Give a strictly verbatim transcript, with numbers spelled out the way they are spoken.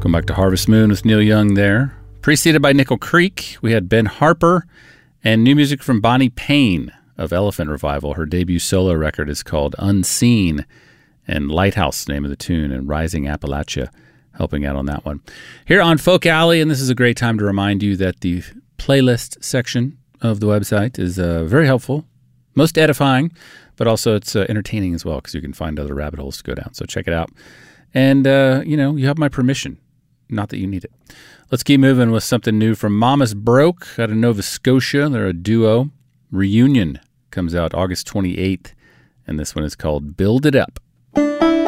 Welcome back to Harvest Moon with Neil Young there. Preceded by Nickel Creek, we had Ben Harper and new music from Bonnie Payne of Elephant Revival. Her debut solo record is called Unseen, and Lighthouse, name of the tune, and Rising Appalachia helping out on that one. Here on Folk Alley, and this is a great time to remind you that the playlist section of the website is uh, very helpful, most edifying, but also it's uh, entertaining as well because you can find other rabbit holes to go down. So check it out. And, uh, you know, you have my permission. Not that you need it. Let's keep moving with something new from Mama's Broke out of Nova Scotia. They're a duo. Reunion comes out August twenty-eighth, and this one is called Build It Up.